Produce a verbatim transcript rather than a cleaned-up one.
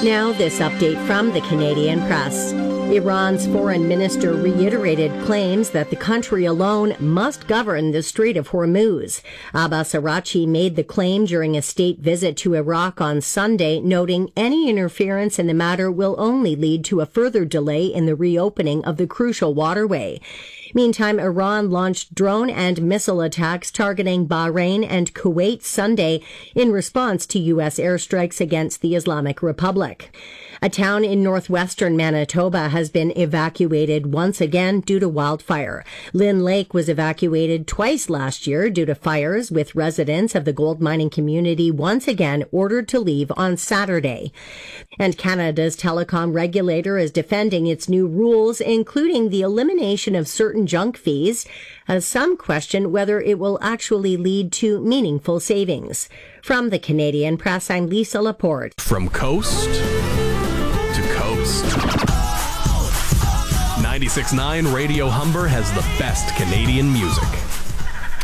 Now, this update from the Canadian Press. Iran's foreign minister reiterated claims that the country alone must govern the Strait of Hormuz. Abbas Araghchi made the claim during a state visit to Iraq on Sunday, noting any interference in the matter will only lead to a further delay in the reopening of the crucial waterway. Meantime, Iran launched drone and missile attacks targeting Bahrain and Kuwait Sunday in response to U S airstrikes against the Islamic Republic. A town in northwestern Manitoba has been evacuated once again due to wildfire. Lynn Lake was evacuated twice last year due to fires, with residents of the gold mining community once again ordered to leave on Saturday. And Canada's telecom regulator is defending its new rules, including the elimination of certain junk fees, as some question whether it will actually lead to meaningful savings. From the Canadian Press, I'm Lisa Laporte. From coast to coast. ninety-six point nine Radio Humber has the best Canadian music.